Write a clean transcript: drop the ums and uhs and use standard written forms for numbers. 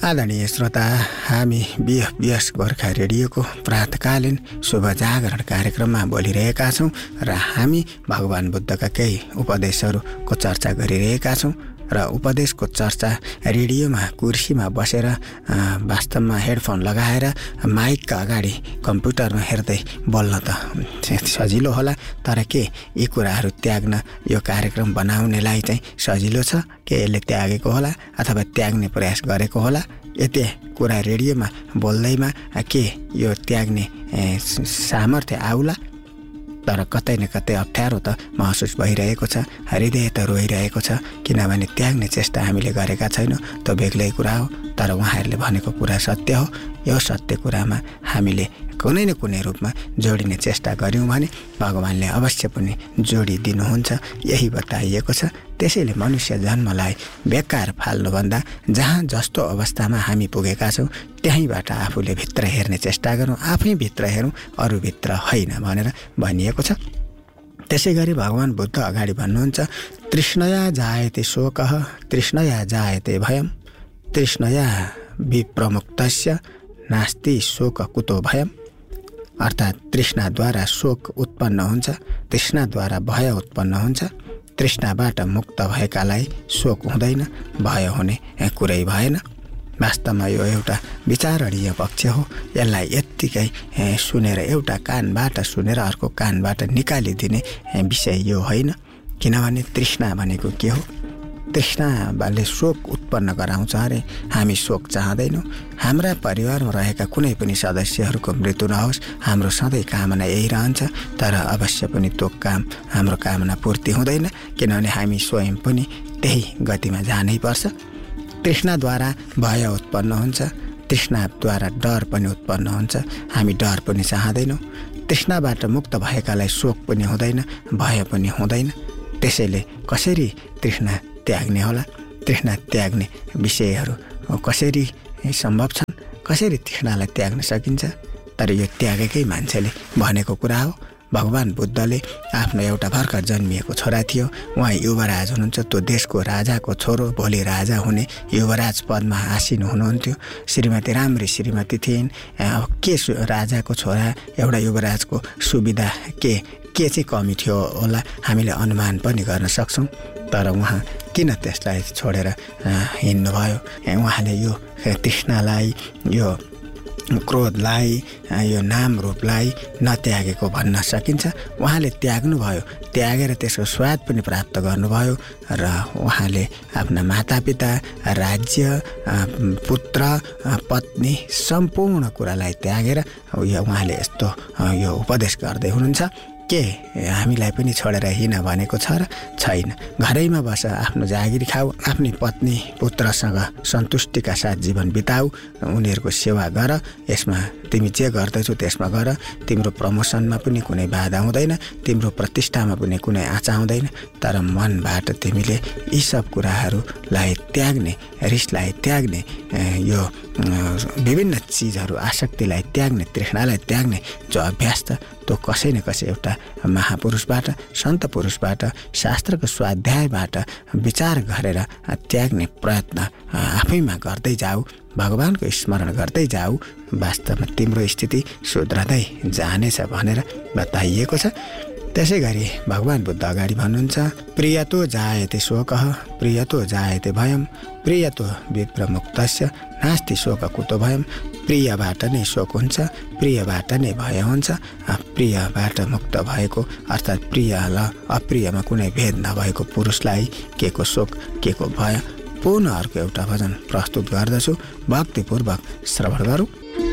आदरणीय श्रोता, हामी बिएस गोर्खा रेडियोको प्रातकालीन शुभ जागरण कार्यक्रममा बोलिरहेका छौँ र हामी भगवान बुद्धका केही उपदेशहरूको चर्चा गरिरहेका छौँ र उपदेशको चर्चा रेडियोमा कुर्सीमा बसेर वास्तवमा हेडफोन लगाएर माइकका अगाडि कम्प्युटरमा हेर्दै बोल्न त सजिलो होला, तर के यी कुराहरू त्याग्न यो कार्यक्रम बनाउनेलाई चाहिँ सजिलो छ के यसले त्यागेको होला अथवा त्याग्ने प्रयास गरेको होला? यति कुरा रेडियोमा बोल्दैमा के यो त्याग्ने सामर्थ्य आउला? तर कतै न कतै अप्ठ्यारो त महसुस भइरहेको छ, हृदय त रोइरहेको छ, किनभने त्याग्ने चेष्टा हामीले गरेका छैनौँ। त्यो बेग्लै कुरा हो, तर उहाँहरूले भनेको कुरा सत्य हो। यो सत्य कुरामा हामीले कुनै न कुनै रूपमा जोडिने चेष्टा गऱ्यौँ भने भगवानले अवश्य पनि जोडिदिनुहुन्छ, यही बताइएको छ। त्यसैले मनुष्य जन्मलाई बेकार फाल्नुभन्दा जहाँ जस्तो अवस्थामा हामी पुगेका छौँ त्यहीँबाट आफूले भित्र हेर्ने चेष्टा गरौँ, आफै भित्र हेरौँ, अरू भित्र होइन भनेर भनिएको छ। त्यसै गरी भगवान बुद्ध अगाडि भन्नुहुन्छ, तृष्णया जायते शोकः तृष्णया जायते भयम् तृष्णया विप्रमुक्तस्य नास्ति शोक कुतो भयम्। अर्थात् तृष्णाद्वारा शोक उत्पन्न हुन्छ, तृष्णाद्वारा भय उत्पन्न हुन्छ। तृष्णाबाट मुक्त भएकालाई शोक हुँदैन, भय हुने कुरै भएन। वास्तवमा यो एउटा विचारणीय पक्ष हो। यसलाई यत्तिकै सुनेर एउटा कानबाट सुनेर अर्को कानबाट निकालिदिने विषय यो होइन। किनभने तृष्णा भनेको के हो? तृष्णाले शोक उत्पन्न गराउँछ अरे। हामी शोक चाहँदैनौँ। हाम्रा परिवारमा रहेका कुनै पनि सदस्यहरूको मृत्यु नहोस्, हाम्रो सधैँ कामना यही रहन्छ। तर अवश्य पनि त्यो हाम्रो कामना पूर्ति हुँदैन, किनभने हामी स्वयं पनि त्यही गतिमा जानै पर्छ। तृष्णाद्वारा भय उत्पन्न हुन्छ, तृष्णाद्वारा डर पनि उत्पन्न हुन्छ। हामी डर पनि चाहँदैनौँ। तृष्णाबाट मुक्त भएकालाई शोक पनि हुँदैन, भय पनि हुँदैन। त्यसैले कसरी तृष्णा त्याग्ने होला? तृष्णा त्याग्ने विषयहरू कसरी सम्भव छन्? कसरी तृष्णालाई त्याग्न सकिन्छ? तर यो त्यागेकै मान्छेले भनेको कुरा हो। भगवान बुद्धले आफ्नो एउटा भर्खर जन्मिएको छोरा थियो, उहाँ युवराज हुनुहुन्छ, त्यो देशको राजाको छोरो, भोलि राजा हुने युवराज पदमा आसीन हुनुहुन्थ्यो। श्रीमती राम्री श्रीमती थिइन्। के राजाको छोरा एउटा युवराजको सुविधा के चाहिँ कमी थियो होला हामीले अनुमान पनि गर्न सक्छौँ। तर उहाँ किन त्यसलाई छोडेर हिँड्नुभयो? उहाँले यो तृष्णालाई, यो क्रोधलाई, यो नाम रूपलाई नत्यागेको भन्न सकिन्छ। उहाँले त्याग्नुभयो, त्यागेर त्यसको स्वाद पनि प्राप्त गर्नुभयो र उहाँले आफ्ना मातापिता, राज्य, पुत्र, पत्नी सम्पूर्ण कुरालाई त्यागेर उहाँले यस्तो यो उपदेश गर्दै हुनुहुन्छ। के हामीलाई पनि छोडेर हिँड भनेको छ र? छैन। घरैमा बस, आफ्नो जागिर खाऊ, आफ्नै पत्नी पुत्रसँग सन्तुष्टिका साथ जीवन बिताऊ, उनीहरूको सेवा गर। यसमा तिमी जे गर्दैछौ त्यसमा गर। तिम्रो प्रमोसनमा पनि कुनै बाधा हुँदैन, तिम्रो प्रतिष्ठामा पनि कुनै आँचा हुँदैन। तर मनबाट तिमीले यी सब कुराहरूलाई त्याग्ने, रिसलाई त्याग्ने, यो विभिन्न चिजहरू आसक्तिलाई त्याग्ने, तृष्णालाई त्याग्ने जो अभ्यास छ त्यो कसै न कसै एउटा महापुरुषबाट, सन्त पुरुषबाट, शास्त्रको स्वाध्यायबाट विचार गरेर त्याग्ने प्रयत्न आफैमा गर्दै जाऊ, भगवानको स्मरण गर्दै जाऊ। वास्तवमा तिम्रो स्थिति सुध्रदै जानेछ भनेर बताइएको छ। त्यसै गरी भगवान बुद्ध अगाडि भन्नुहुन्छ, प्रियतो जायते शोकः प्रियतो जायते भयम् प्रियतो विप्रमुक्तस्य नास्ति शोक कुतो भयम्। प्रियबाट नै शोक हुन्छ, प्रियबाट नै भय हुन्छ। प्रियबाट मुक्त भएको अर्थात् प्रिय र अप्रियमा कुनै भेद नभएको पुरुषलाई के को शोक, के को भय? पुनः अर्को एउटा भजन प्रस्तुत गर्दछु, भक्तिपूर्वक श्रवण गरौँ।